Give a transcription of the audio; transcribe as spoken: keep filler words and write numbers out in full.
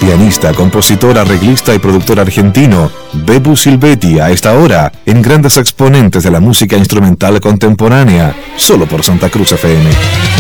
Pianista, compositor, arreglista y productor argentino, Bebu Silvetti, a esta hora, en grandes exponentes de la música instrumental contemporánea, solo por Santa Cruz F M.